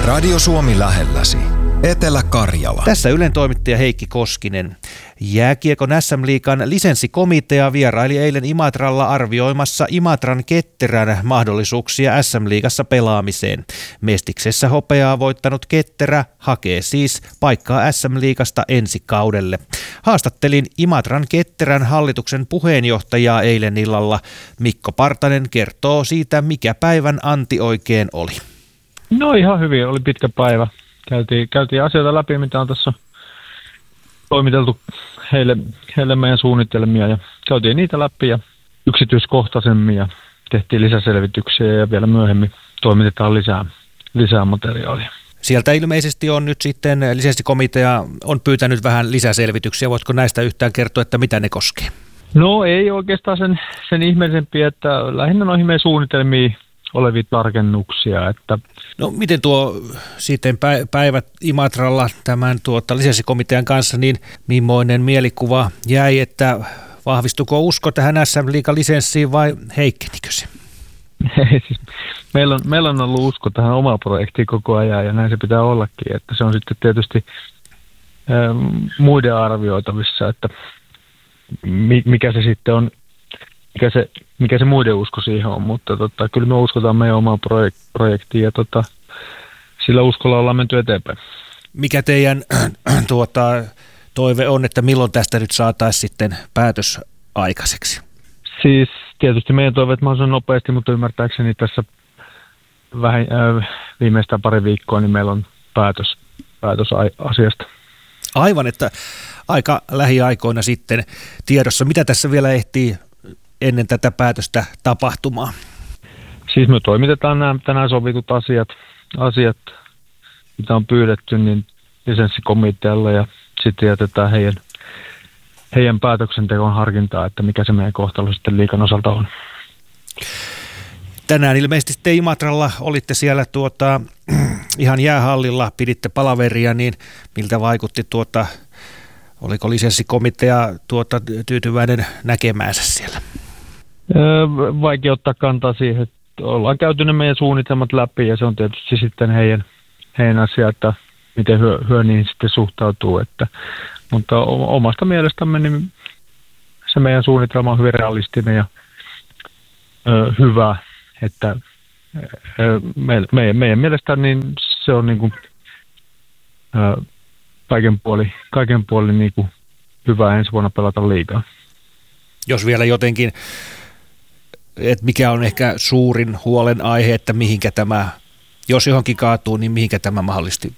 Radio Suomi lähelläsi. Etelä-Karjala. Tässä Ylen toimittaja Heikki Koskinen. Jääkiekon SM-liigan lisenssikomitea vieraili eilen Imatralla arvioimassa Imatran Ketterän mahdollisuuksia SM-liigassa pelaamiseen. Mestiksessä hopeaa voittanut Ketterä hakee siis paikkaa SM-liigasta ensi kaudelle. Haastattelin Imatran Ketterän hallituksen puheenjohtajaa eilen illalla. Mikko Partanen kertoo siitä, mikä päivän anti oikein oli. No ihan hyvin, oli pitkä päivä. Käytiin asioita läpi, mitä on tässä toimiteltu heille meidän suunnitelmia ja käytiin niitä läpi ja yksityiskohtaisemmin ja tehtiin lisäselvityksiä ja vielä myöhemmin toimitetaan lisää materiaalia. Sieltä ilmeisesti on nyt sitten lisenssikomitea on pyytänyt vähän lisäselvityksiä. Voitko näistä yhtään kertoa, että mitä ne koskee? No ei oikeastaan sen ihmeellisempiä, että lähinnä noihin meidän suunnitelmiin olevia tarkennuksia. Että no miten tuo sitten päivät Imatralla tämän lisenssikomitean kanssa, niin millainen mielikuva jäi, että vahvistuko usko tähän SM-liigan lisenssiin vai heikkenikö se? Siis meillä on ollut usko tähän omaan projektiin koko ajan ja näin se pitää ollakin, että se on sitten tietysti muiden arvioitavissa, että mikä se sitten on, mikä se muiden usko siihen on, mutta kyllä me uskotaan meidän omaan projektiin ja sillä uskolla ollaan menty eteenpäin. Mikä teidän toive on, että milloin tästä nyt saataisiin sitten päätös aikaiseksi? Siis tietysti meidän toiveet mahdollisimman nopeasti, mutta ymmärtääkseni tässä viimeistään pari viikkoa, niin meillä on päätös asiasta. Aivan, että aika lähiaikoina sitten tiedossa. Mitä tässä vielä ehtii ennen tätä päätöstä tapahtumaan? Siis me toimitetaan nämä tänään sovitut asiat, mitä on pyydetty, niin lisenssikomitealle ja sitten jätetään heidän päätöksenteon harkintaa, että mikä se meidän kohtalo sitten liigan osalta on. Tänään ilmeisesti te Imatralla olitte siellä ihan jäähallilla, piditte palaveria, niin miltä vaikutti oliko lisenssikomitea tyytyväinen näkemäänsä siellä? Vaikea ottaa kantaa siihen, että ollaan käyty ne meidän suunnitelmat läpi ja se on tietysti sitten heidän asia, että miten hyö niihin sitten suhtautuu. Mutta omasta mielestämme niin se meidän suunnitelma on hyvin realistinen ja hyvä, että meidän mielestä niin se on niin kuin, kaiken puolin niin kuin hyvä ensi vuonna pelata liigaa. Jos vielä jotenkin, että mikä on ehkä suurin huolenaihe, että mihinkä tämä, jos johonkin kaatuu, niin mihinkä tämä mahdollisesti